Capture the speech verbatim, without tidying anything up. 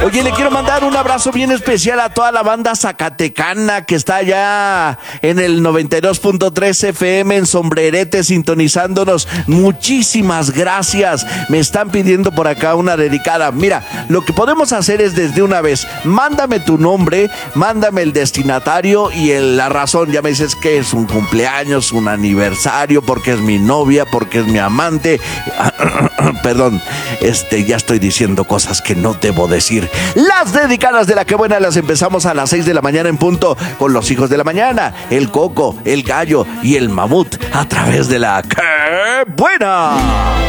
Oye, le quiero mandar un abrazo bien especial a toda la banda zacatecana que está allá en el noventa y dos punto tres F M en Sombrerete sintonizándonos. Muchísimas gracias. Me están pidiendo por acá una dedicada. Mira, lo que podemos hacer es desde una vez, mándame tu nombre, mándame el destinatario y el, la razón. Ya me dices que es un cumpleaños, un aniversario, porque es mi novia, porque es mi amante. Perdón, este, ya estoy diciendo cosas que no debo decir. Las dedicadas de La Que Buena las empezamos a las seis de la mañana en punto con los hijos de la mañana, el Coco, el Gallo y el Mamut a través de La Que Buena.